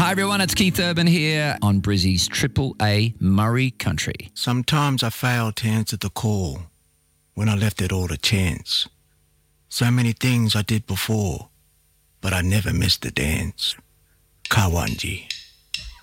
Hi everyone, it's Keith Urban here on Brizzy's Triple A Murray Country. Sometimes I failed to answer the call when I left it all to chance. So many things I did before, but I never missed the dance. Kawanji.